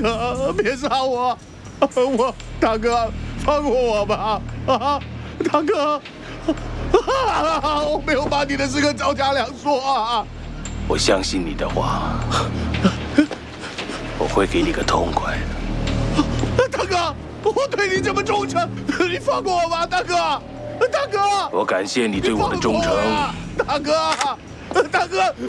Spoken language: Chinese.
哥，别杀我！大哥，放过我吧！啊，大哥，我没有把你的事跟赵家良说啊！ 我相信你的话，我会给你个痛快的。 大哥，我对你这么忠诚，你放过我吧，大哥！大哥， 我感谢你对我的忠诚。 大哥，大哥。